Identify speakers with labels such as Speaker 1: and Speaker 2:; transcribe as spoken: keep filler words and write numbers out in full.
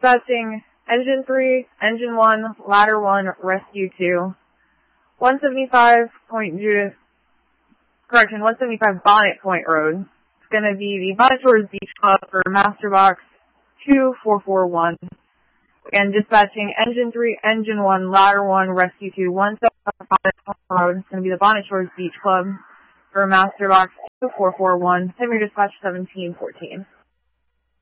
Speaker 1: dispatching Engine three, Engine one, Ladder one, Rescue two. one seventy-five Point Judith, correction, one seventy-five Bonnet Point Road. It's going to be the Bonnet Shores Beach Club for Master Box two four four one. And dispatching Engine three, Engine one, Ladder one, Rescue two, one seventy-five Bonnet Point Road. It's going to be the Bonnet Shores Beach Club for Master Box two four four one. Send your dispatch seventeen fourteen.